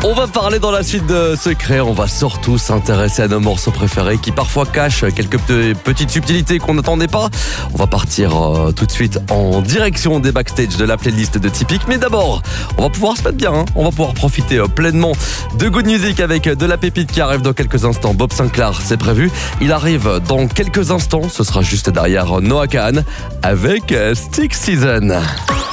On va parler dans la suite de Secret. On va surtout s'intéresser à nos morceaux préférés qui parfois cachent quelques petites subtilités qu'on n'attendait pas. On va partir tout de suite en direction des backstage de la playlist de Typique. Mais d'abord, on va pouvoir se mettre bien. On va pouvoir profiter pleinement de Good Music avec de la pépite qui arrive dans quelques instants. Bob Sinclair, c'est prévu. Il arrive dans quelques instants. Ce sera juste derrière Noah Kahan avec Stick Season.